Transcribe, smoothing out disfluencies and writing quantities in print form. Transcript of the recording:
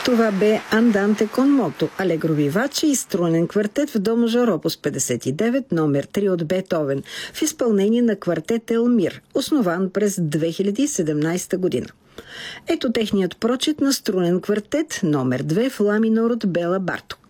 Това бе Анданте кон мото, алегро виваче и струнен квартет в до мажор опус 59, номер 3 от Бетовен, в изпълнение на квартет Елмир, основан през 2017 година. Ето техният прочит на струнен квартет номер 2 в ла минор от Бела Барток.